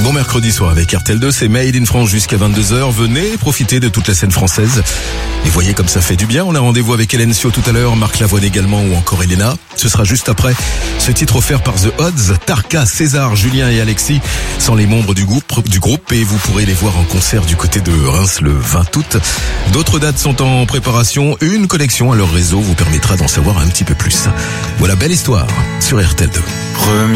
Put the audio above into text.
Bon mercredi soir avec RTL 2, c'est Made in France jusqu'à 22h. Venez profiter de toute la scène française. Et voyez comme ça fait du bien. On a rendez-vous avec Hélène Sio tout à l'heure, Marc Lavoine également ou encore Elena. Ce sera juste après ce titre offert par The Odds. Tarka, César, Julien et Alexis sont les membres du groupe et vous pourrez les voir en concert du côté de Reims le 20 août. D'autres dates sont en préparation. Une connexion à leur réseau vous permettra d'en savoir un petit peu plus. Voilà, belle histoire sur RTL 2.